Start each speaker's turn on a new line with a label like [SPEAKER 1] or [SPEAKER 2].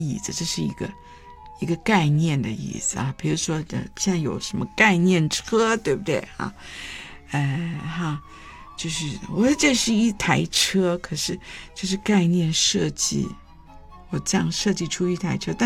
[SPEAKER 1] 椅子，这是一个概念的椅子啊。比如说现在有什么概念车，对不对啊？就是我说这是一台车，可是就是概念设计，我这样设计出一台车，